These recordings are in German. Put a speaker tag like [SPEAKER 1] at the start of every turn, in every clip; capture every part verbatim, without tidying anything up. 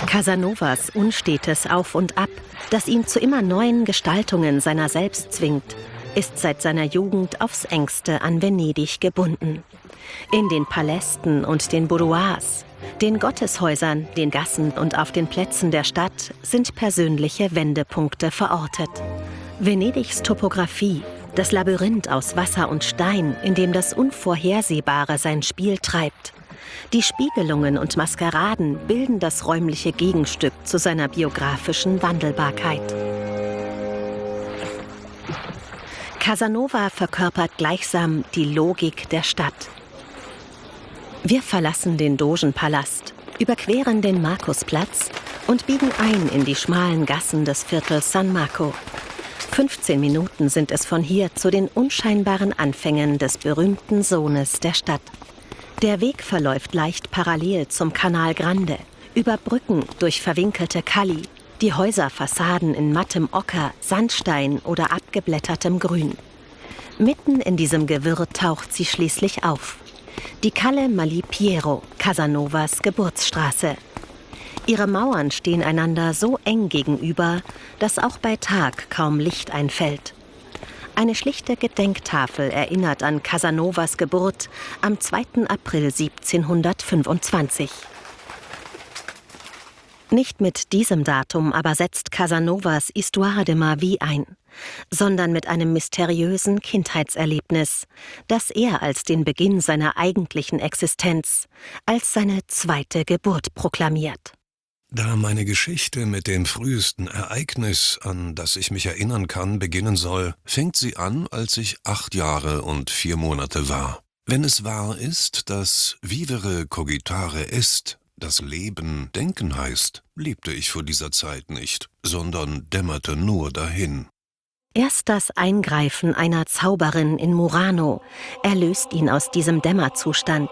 [SPEAKER 1] Casanovas unstetes Auf und Ab, das ihn zu immer neuen Gestaltungen seiner selbst zwingt, ist seit seiner Jugend aufs Engste an Venedig gebunden. In den Palästen und den Boudoirs, den Gotteshäusern, den Gassen und auf den Plätzen der Stadt sind persönliche Wendepunkte verortet. Venedigs Topographie, das Labyrinth aus Wasser und Stein, in dem das Unvorhersehbare sein Spiel treibt. Die Spiegelungen und Maskeraden bilden das räumliche Gegenstück zu seiner biografischen Wandelbarkeit. Casanova verkörpert gleichsam die Logik der Stadt. Wir verlassen den Dogenpalast, überqueren den Markusplatz und biegen ein in die schmalen Gassen des Viertels San Marco. fünfzehn Minuten sind es von hier zu den unscheinbaren Anfängen des berühmten Sohnes der Stadt. Der Weg verläuft leicht parallel zum Canal Grande, über Brücken durch verwinkelte Calli, die Häuserfassaden in mattem Ocker, Sandstein oder abgeblättertem Grün. Mitten in diesem Gewirr taucht sie schließlich auf. Die Calle Malipiero, Casanovas Geburtsstraße. Ihre Mauern stehen einander so eng gegenüber, dass auch bei Tag kaum Licht einfällt. Eine schlichte Gedenktafel erinnert an Casanovas Geburt am zweiten April siebzehnhundertfünfundzwanzig. Nicht mit diesem Datum aber setzt Casanovas Histoire de ma vie ein, sondern mit einem mysteriösen Kindheitserlebnis, das er als den Beginn seiner eigentlichen Existenz, als seine zweite Geburt proklamiert.
[SPEAKER 2] Da meine Geschichte mit dem frühesten Ereignis, an das ich mich erinnern kann, beginnen soll, fängt sie an, als ich acht Jahre und vier Monate war. Wenn es wahr ist, dass vivere cogitare est, das Leben denken heißt, lebte ich vor dieser Zeit nicht, sondern dämmerte nur dahin.
[SPEAKER 1] Erst das Eingreifen einer Zauberin in Murano erlöst ihn aus diesem Dämmerzustand.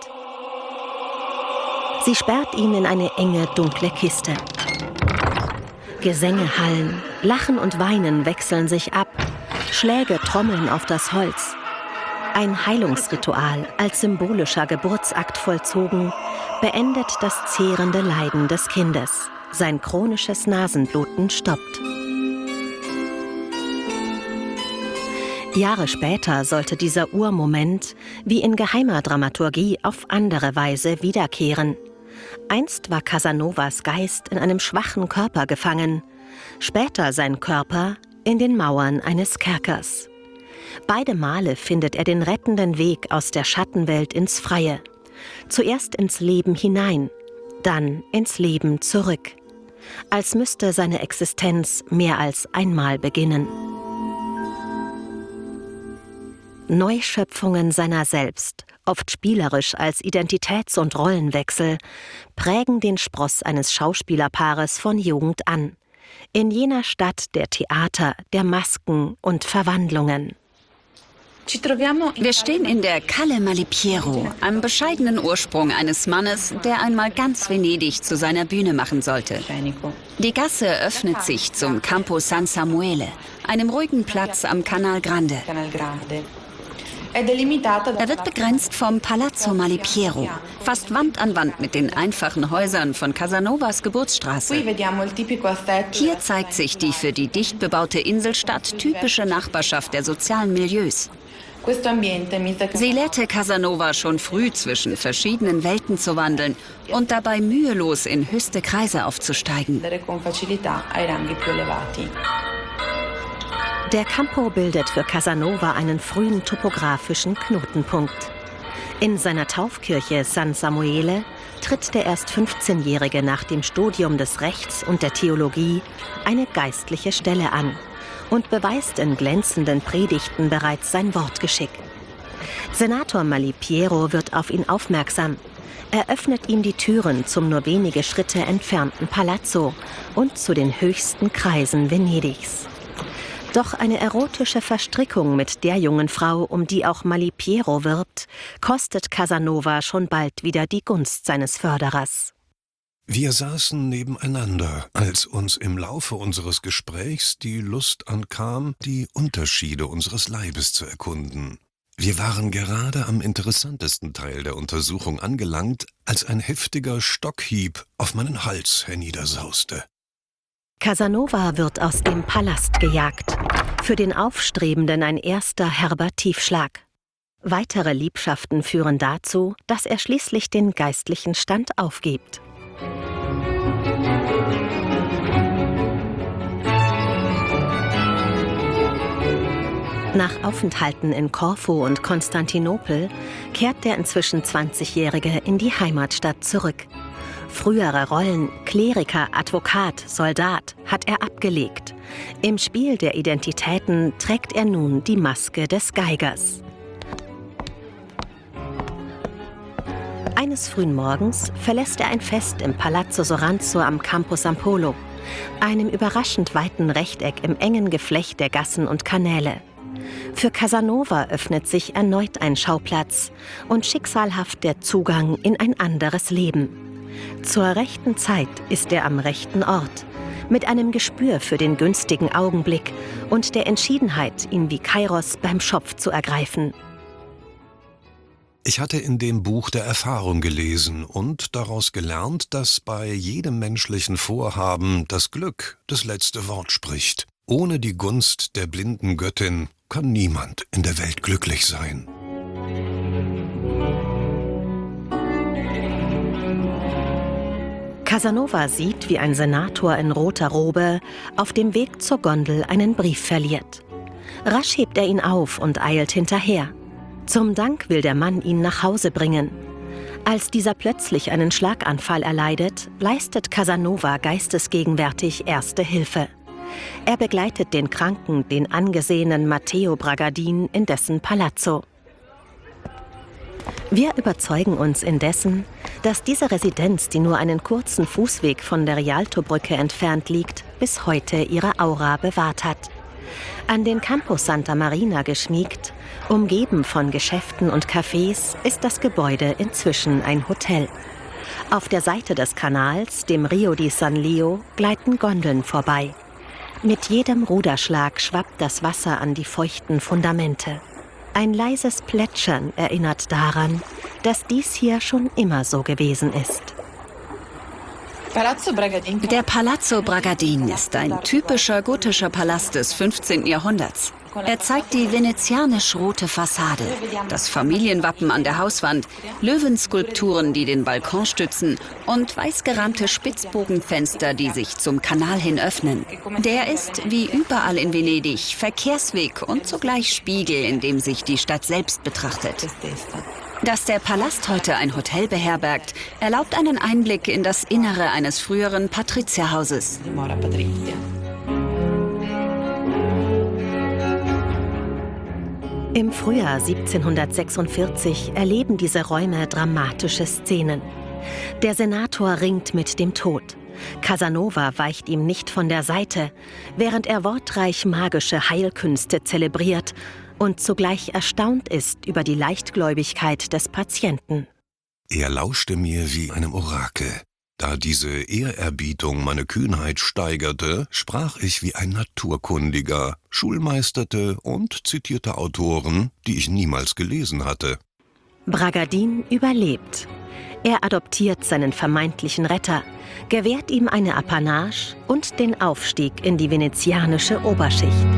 [SPEAKER 1] Sie sperrt ihn in eine enge, dunkle Kiste. Gesänge hallen, Lachen und Weinen wechseln sich ab, Schläge trommeln auf das Holz. Ein Heilungsritual, als symbolischer Geburtsakt vollzogen, beendet das zehrende Leiden des Kindes. Sein chronisches Nasenbluten stoppt. Jahre später sollte dieser Urmoment wie in geheimer Dramaturgie auf andere Weise wiederkehren. Einst war Casanovas Geist in einem schwachen Körper gefangen, später sein Körper in den Mauern eines Kerkers. Beide Male findet er den rettenden Weg aus der Schattenwelt ins Freie. Zuerst ins Leben hinein, dann ins Leben zurück. Als müsste seine Existenz mehr als einmal beginnen. Neuschöpfungen seiner selbst, oft spielerisch als Identitäts- und Rollenwechsel, prägen den Spross eines Schauspielerpaares von Jugend an. In jener Stadt der Theater, der Masken und Verwandlungen.
[SPEAKER 3] Wir stehen in der Calle Malipiero, einem bescheidenen Ursprung eines Mannes, der einmal ganz Venedig zu seiner Bühne machen sollte. Die Gasse öffnet sich zum Campo San Samuele, einem ruhigen Platz am Canal Grande. Er wird begrenzt vom Palazzo Malipiero, fast Wand an Wand mit den einfachen Häusern von Casanovas Geburtsstraße. Hier zeigt sich die für die dicht bebaute Inselstadt typische Nachbarschaft der sozialen Milieus. Sie lehrte Casanova schon früh zwischen verschiedenen Welten zu wandeln und dabei mühelos in höchste Kreise aufzusteigen.
[SPEAKER 1] Der Campo bildet für Casanova einen frühen topografischen Knotenpunkt. In seiner Taufkirche San Samuele tritt der erst fünfzehnjährige nach dem Studium des Rechts und der Theologie eine geistliche Stelle an und beweist in glänzenden Predigten bereits sein Wortgeschick. Senator Malipiero wird auf ihn aufmerksam. Er öffnet ihm die Türen zum nur wenige Schritte entfernten Palazzo und zu den höchsten Kreisen Venedigs. Doch eine erotische Verstrickung mit der jungen Frau, um die auch Malipiero wirbt, kostet Casanova schon bald wieder die Gunst seines Förderers.
[SPEAKER 2] Wir saßen nebeneinander, als uns im Laufe unseres Gesprächs die Lust ankam, die Unterschiede unseres Leibes zu erkunden. Wir waren gerade am interessantesten Teil der Untersuchung angelangt, als ein heftiger Stockhieb auf meinen Hals herniedersauste.
[SPEAKER 1] Casanova wird aus dem Palast gejagt. Für den Aufstrebenden ein erster herber Tiefschlag. Weitere Liebschaften führen dazu, dass er schließlich den geistlichen Stand aufgibt. Nach Aufenthalten in Korfu und Konstantinopel kehrt der inzwischen zwanzigjährige in die Heimatstadt zurück. Frühere Rollen, Kleriker, Advokat, Soldat, hat er abgelegt. Im Spiel der Identitäten trägt er nun die Maske des Geigers. Eines frühen Morgens verlässt er ein Fest im Palazzo Soranzo am Campo San Polo, einem überraschend weiten Rechteck im engen Geflecht der Gassen und Kanäle. Für Casanova öffnet sich erneut ein Schauplatz und schicksalhaft der Zugang in ein anderes Leben. Zur rechten Zeit ist er am rechten Ort, mit einem Gespür für den günstigen Augenblick und der Entschiedenheit, ihn wie Kairos beim Schopf zu ergreifen.
[SPEAKER 2] Ich hatte in dem Buch der Erfahrung gelesen und daraus gelernt, dass bei jedem menschlichen Vorhaben das Glück das letzte Wort spricht. Ohne die Gunst der blinden Göttin kann niemand in der Welt glücklich sein.
[SPEAKER 1] Casanova sieht, wie ein Senator in roter Robe auf dem Weg zur Gondel einen Brief verliert. Rasch hebt er ihn auf und eilt hinterher. Zum Dank will der Mann ihn nach Hause bringen. Als dieser plötzlich einen Schlaganfall erleidet, leistet Casanova geistesgegenwärtig erste Hilfe. Er begleitet den Kranken, den angesehenen Matteo Bragadin, in dessen Palazzo. Wir überzeugen uns indessen, dass diese Residenz, die nur einen kurzen Fußweg von der Rialtobrücke entfernt liegt, bis heute ihre Aura bewahrt hat. An den Campo Santa Marina geschmiegt, umgeben von Geschäften und Cafés, ist das Gebäude inzwischen ein Hotel. Auf der Seite des Kanals, dem Rio di San Leo, gleiten Gondeln vorbei. Mit jedem Ruderschlag schwappt das Wasser an die feuchten Fundamente. Ein leises Plätschern erinnert daran, dass dies hier schon immer so gewesen ist.
[SPEAKER 3] Der Palazzo Bragadin ist ein typischer gotischer Palast des fünfzehnten Jahrhunderts. Er zeigt die venezianisch-rote Fassade, das Familienwappen an der Hauswand, Löwenskulpturen, die den Balkon stützen und weißgerahmte Spitzbogenfenster, die sich zum Kanal hin öffnen. Der ist, wie überall in Venedig, Verkehrsweg und zugleich Spiegel, in dem sich die Stadt selbst betrachtet. Dass der Palast heute ein Hotel beherbergt, erlaubt einen Einblick in das Innere eines früheren Patrizierhauses.
[SPEAKER 1] Im Frühjahr siebzehnhundertsechsundvierzig erleben diese Räume dramatische Szenen. Der Senator ringt mit dem Tod. Casanova weicht ihm nicht von der Seite, während er wortreich magische Heilkünste zelebriert und zugleich erstaunt ist über die Leichtgläubigkeit des Patienten.
[SPEAKER 2] Er lauschte mir wie einem Orakel. Da diese Ehrerbietung meine Kühnheit steigerte, sprach ich wie ein Naturkundiger, schulmeisterte und zitierte Autoren, die ich niemals gelesen hatte.
[SPEAKER 1] Bragadin überlebt. Er adoptiert seinen vermeintlichen Retter, gewährt ihm eine Apanage und den Aufstieg in die venezianische Oberschicht.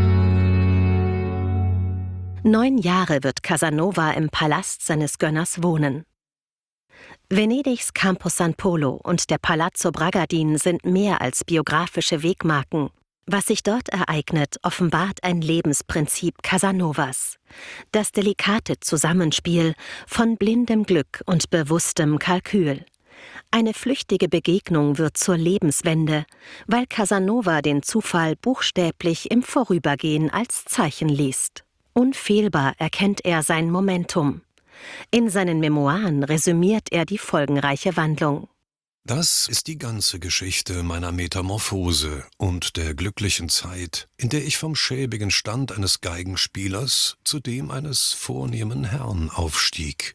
[SPEAKER 1] Neun Jahre wird Casanova im Palast seines Gönners wohnen. Venedigs Campo San Polo und der Palazzo Bragadin sind mehr als biografische Wegmarken. Was sich dort ereignet, offenbart ein Lebensprinzip Casanovas. Das delikate Zusammenspiel von blindem Glück und bewusstem Kalkül. Eine flüchtige Begegnung wird zur Lebenswende, weil Casanova den Zufall buchstäblich im Vorübergehen als Zeichen liest. Unfehlbar erkennt er sein Momentum. In seinen Memoiren resümiert er die folgenreiche Wandlung.
[SPEAKER 2] Das ist die ganze Geschichte meiner Metamorphose und der glücklichen Zeit, in der ich vom schäbigen Stand eines Geigenspielers zu dem eines vornehmen Herrn aufstieg.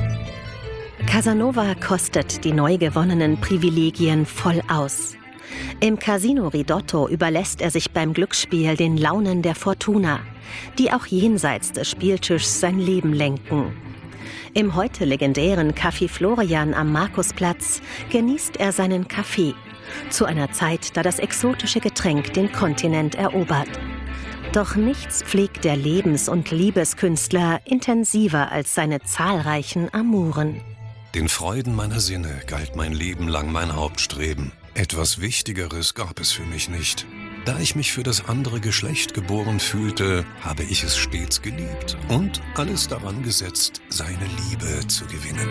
[SPEAKER 1] Casanova kostet die neu gewonnenen Privilegien voll aus. Im Casino Ridotto überlässt er sich beim Glücksspiel den Launen der Fortuna, die auch jenseits des Spieltischs sein Leben lenken. Im heute legendären Café Florian am Markusplatz genießt er seinen Kaffee, zu einer Zeit, da das exotische Getränk den Kontinent erobert. Doch nichts pflegt der Lebens- und Liebeskünstler intensiver als seine zahlreichen Amuren.
[SPEAKER 2] Den Freuden meiner Sinne galt mein Leben lang mein Hauptstreben. Etwas Wichtigeres gab es für mich nicht. Da ich mich für das andere Geschlecht geboren fühlte, habe ich es stets geliebt und alles daran gesetzt, seine Liebe zu gewinnen.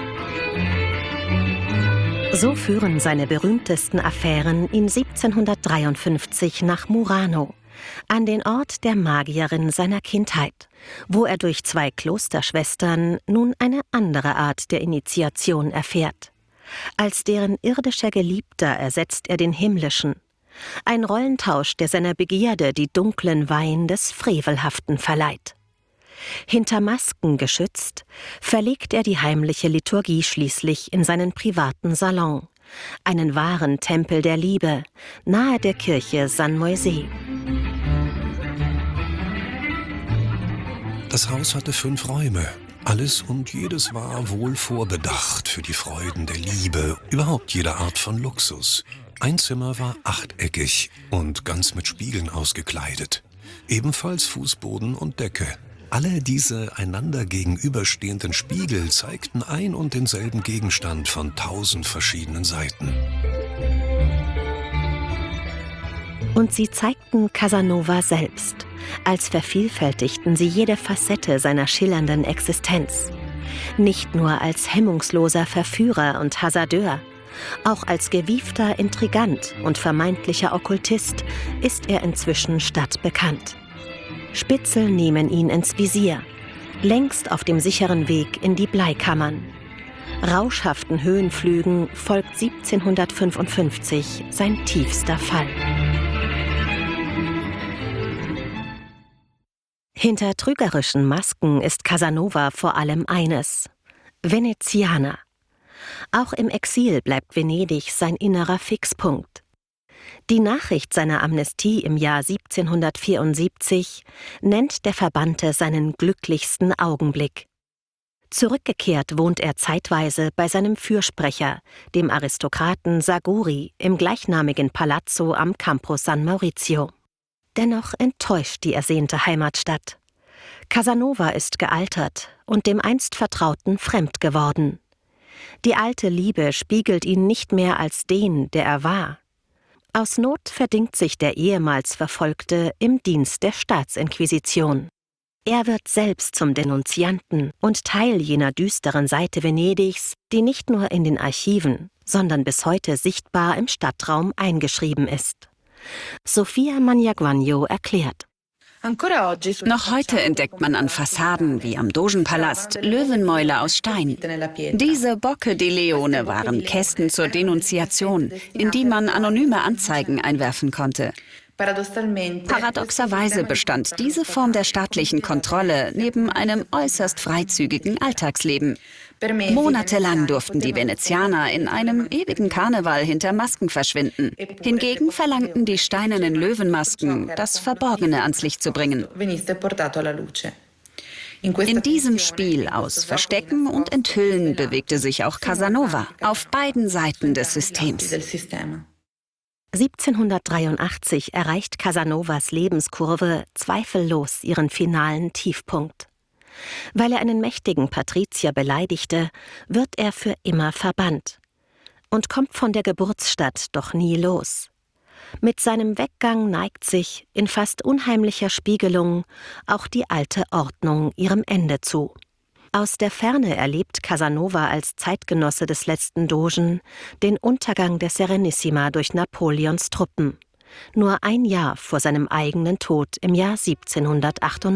[SPEAKER 1] So führen seine berühmtesten Affären ihn siebzehnhundertdreiundfünfzig nach Murano, an den Ort der Magierin seiner Kindheit, wo er durch zwei Klosterschwestern nun eine andere Art der Initiation erfährt. Als deren irdischer Geliebter ersetzt er den himmlischen. Ein Rollentausch, der seiner Begierde die dunklen Weihen des Frevelhaften verleiht. Hinter Masken geschützt, verlegt er die heimliche Liturgie schließlich in seinen privaten Salon, einen wahren Tempel der Liebe, nahe der Kirche San Moisè.
[SPEAKER 2] Das Haus hatte fünf Räume. Alles und jedes war wohl vorbedacht für die Freuden der Liebe, überhaupt jede Art von Luxus. Ein Zimmer war achteckig und ganz mit Spiegeln ausgekleidet. Ebenfalls Fußboden und Decke. Alle diese einander gegenüberstehenden Spiegel zeigten ein und denselben Gegenstand von tausend verschiedenen Seiten.
[SPEAKER 1] Und sie zeigten Casanova selbst, als vervielfältigten sie jede Facette seiner schillernden Existenz. Nicht nur als hemmungsloser Verführer und Hasardeur, auch als gewiefter Intrigant und vermeintlicher Okkultist ist er inzwischen stadtbekannt. Spitzel nehmen ihn ins Visier, längst auf dem sicheren Weg in die Bleikammern. Rauschhaften Höhenflügen folgt siebzehnhundertfünfundfünfzig sein tiefster Fall. Hinter trügerischen Masken ist Casanova vor allem eines: Venezianer. Auch im Exil bleibt Venedig sein innerer Fixpunkt. Die Nachricht seiner Amnestie im Jahr siebzehnhundertvierundsiebzig nennt der Verbannte seinen glücklichsten Augenblick. Zurückgekehrt wohnt er zeitweise bei seinem Fürsprecher, dem Aristokraten Saguri, im gleichnamigen Palazzo am Campo San Maurizio. Dennoch enttäuscht die ersehnte Heimatstadt. Casanova ist gealtert und dem einst Vertrauten fremd geworden. Die alte Liebe spiegelt ihn nicht mehr als den, der er war. Aus Not verdingt sich der ehemals Verfolgte im Dienst der Staatsinquisition. Er wird selbst zum Denunzianten und Teil jener düsteren Seite Venedigs, die nicht nur in den Archiven, sondern bis heute sichtbar im Stadtraum eingeschrieben ist. Sofia Magnaguagno erklärt:
[SPEAKER 3] Noch heute entdeckt man an Fassaden wie am Dogenpalast Löwenmäuler aus Stein. Diese Bocche di Leone waren Kästen zur Denunziation, in die man anonyme Anzeigen einwerfen konnte. Paradoxerweise bestand diese Form der staatlichen Kontrolle neben einem äußerst freizügigen Alltagsleben. Monatelang durften die Venezianer in einem ewigen Karneval hinter Masken verschwinden. Hingegen verlangten die steinernen Löwenmasken, das Verborgene ans Licht zu bringen. In diesem Spiel aus Verstecken und Enthüllen bewegte sich auch Casanova auf beiden Seiten des Systems.
[SPEAKER 1] siebzehnhundertdreiundachtzig erreicht Casanovas Lebenskurve zweifellos ihren finalen Tiefpunkt. Weil er einen mächtigen Patrizier beleidigte, wird er für immer verbannt und kommt von der Geburtsstadt doch nie los. Mit seinem Weggang neigt sich, in fast unheimlicher Spiegelung, auch die alte Ordnung ihrem Ende zu. Aus der Ferne erlebt Casanova als Zeitgenosse des letzten Dogen den Untergang der Serenissima durch Napoleons Truppen, nur ein Jahr vor seinem eigenen Tod im Jahr siebzehnhundertachtundneunzig.